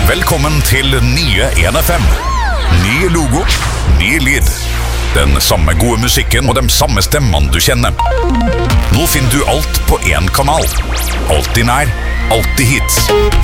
Velkommen til nye 1FM. Ny logo, ny lyd. Den samme gode musikken og de samme stemmene du kjenner. Nå finner du alt på én kanal. Alltid nær, alltid hits.